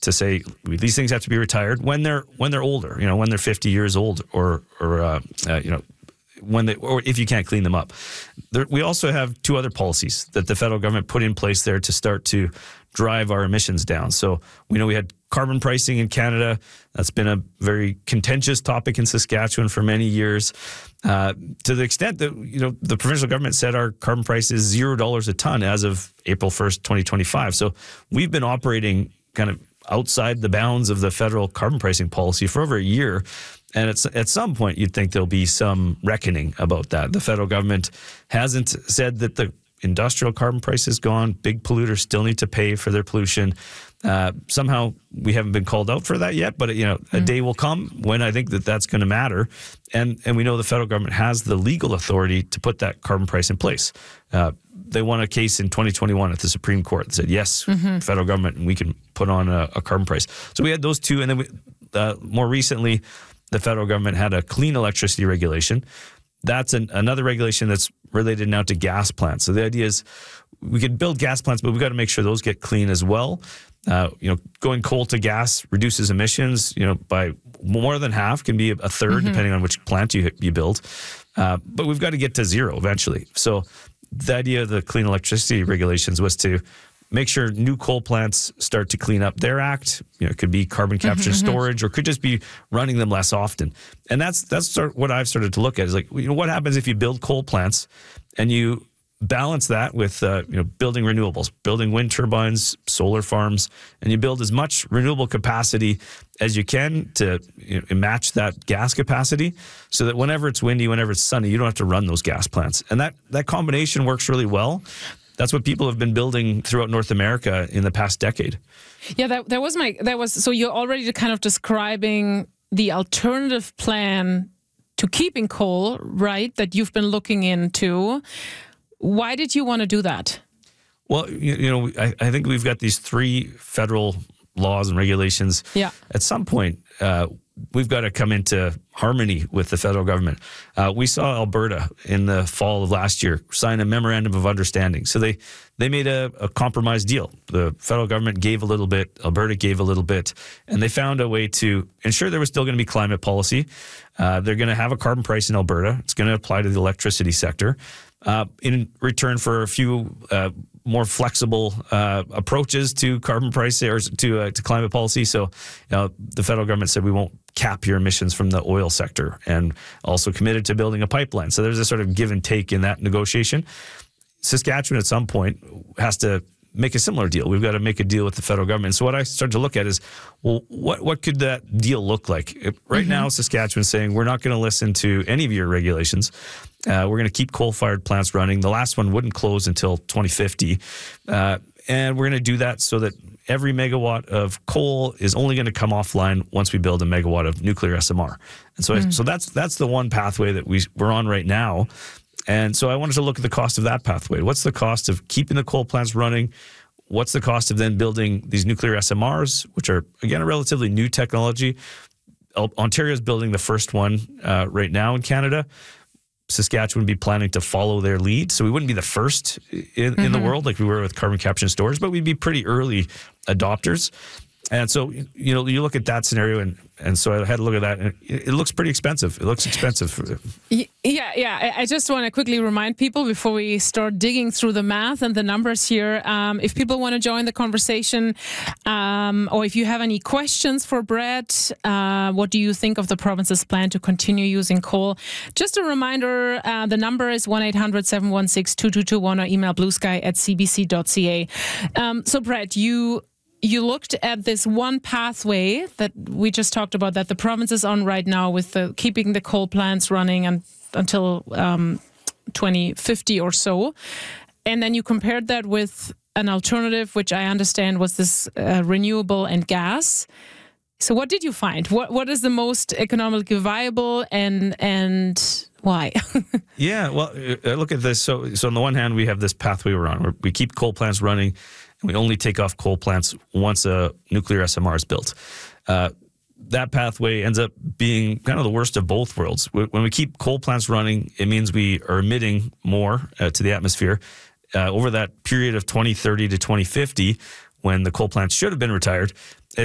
to say these things have to be retired when they're older, when they're 50 years old or if you can't clean them up. We also have two other policies that the federal government put in place there to start to drive our emissions down. So we know we had carbon pricing in Canada. That's been a very contentious topic in Saskatchewan for many years, to the extent that the provincial government said our carbon price is $0 a ton as of April 1st, 2025. So we've been operating kind of outside the bounds of the federal carbon pricing policy for over a year. And at some point, you'd think there'll be some reckoning about that. The federal government hasn't said that the industrial carbon price is gone. Big polluters still need to pay for their pollution. Somehow we haven't been called out for that yet, but a day will come when I think that that's going to matter. And we know the federal government has the legal authority to put that carbon price in place. They won a case in 2021 at the Supreme Court that said, yes, federal government, and we can put on a carbon price. So we had those two. And then more recently, the federal government had a clean electricity regulation. That's another regulation that's related now to gas plants. So the idea is we could build gas plants, but we've got to make sure those get clean as well. Going coal to gas reduces emissions, by more than half, can be a third, depending on which plant you build. But we've got to get to zero eventually. So the idea of the clean electricity regulations was to make sure new coal plants start to clean up their act. It could be carbon capture and storage, or could just be running them less often. And that's sort of what I've started to look at is like, what happens if you build coal plants and you balance that with building renewables, building wind turbines, solar farms, and you build as much renewable capacity as you can to match that gas capacity, so that whenever it's windy, whenever it's sunny, you don't have to run those gas plants. And that combination works really well. That's what people have been building throughout North America in the past decade. Yeah, so you're already kind of describing the alternative plan to keeping coal, right, that you've been looking into. Why did you want to do that? Well, I think we've got these three federal laws and regulations. Yeah. At some point, we've got to come into harmony with the federal government. We saw Alberta in the fall of last year sign a memorandum of understanding. So they made a compromise deal. The federal government gave a little bit, Alberta gave a little bit, and they found a way to ensure there was still going to be climate policy. They're going to have a carbon price in Alberta. It's going to apply to the electricity sector. In return for a few more flexible approaches to carbon price or to climate policy. So the federal government said we won't cap your emissions from the oil sector, and also committed to building a pipeline. So there's a sort of give and take in that negotiation. Saskatchewan at some point has to make a similar deal. We've got to make a deal with the federal government. So what I started to look at is, well, what could that deal look like? Right now, Saskatchewan's saying we're not going to listen to any of your regulations. We're going to keep coal-fired plants running. The last one wouldn't close until 2050. And we're going to do that so that every megawatt of coal is only going to come offline once we build a megawatt of nuclear SMR. And so that's the one pathway that we're on right now. And so I wanted to look at the cost of that pathway. What's the cost of keeping the coal plants running? What's the cost of then building these nuclear SMRs, which are, again, a relatively new technology? Ontario is building the first one right now in Canada. Saskatchewan would be planning to follow their lead. So we wouldn't be the first in the world like we were with carbon capture and storage, but we'd be pretty early adopters. And so, you look at that scenario, and so I had to look at that, and it looks pretty expensive. It looks expensive. Yeah. I just want to quickly remind people before we start digging through the math and the numbers here, if people want to join the conversation, or if you have any questions for Brett, what do you think of the province's plan to continue using coal? Just a reminder, the number is 1-800-716-2221, or email bluesky@cbc.ca. So Brett, you looked at this one pathway that we just talked about that the province is on right now with keeping the coal plants running until 2050 or so. And then you compared that with an alternative, which I understand was this renewable and gas. So what did you find? What is the most economically viable and why? Yeah, well, look at this. So on the one hand, we have this pathway we're on where we keep coal plants running, and we only take off coal plants once a nuclear SMR is built. That pathway ends up being kind of the worst of both worlds. When we keep coal plants running, it means we are emitting more to the atmosphere. Over that period of 2030 to 2050, when the coal plants should have been retired,